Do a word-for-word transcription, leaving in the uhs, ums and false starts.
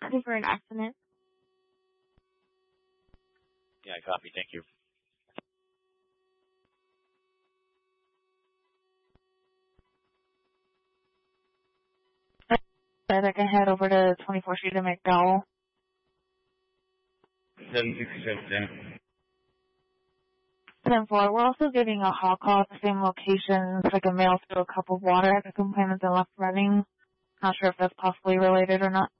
looking for an estimate. Yeah, I copy. Thank you. Then I can head over to twenty-fourth Street to McDowell. seven sixty-seven, ten. ten four. We're also getting a hot call at the same location. It's like a mail through a cup of water at the complainant and left running. Not sure if that's possibly related or not.